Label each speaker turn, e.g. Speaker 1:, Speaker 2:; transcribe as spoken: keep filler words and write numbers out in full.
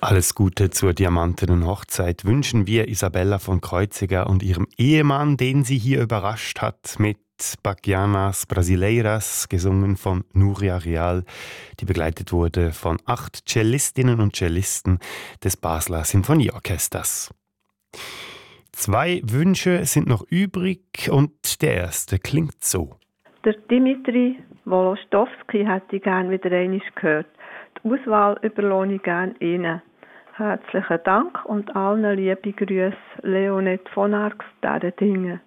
Speaker 1: Alles Gute zur diamantenen Hochzeit wünschen wir Isabella von Kreuziger und ihrem Ehemann, den sie hier überrascht hat mit Baquianas Brasileiras, gesungen von Núria Real, die begleitet wurde von acht Cellistinnen und Cellisten des Basler Sinfonieorchesters. Zwei Wünsche sind noch übrig und der erste klingt so.
Speaker 2: Der Dimitri Wolostowski hätte gern wieder einmal gehört. Die Auswahl überlasse ich gerne Ihnen. Herzlichen Dank und allen liebe Grüße, Leonette von Arx, dieser Dinge.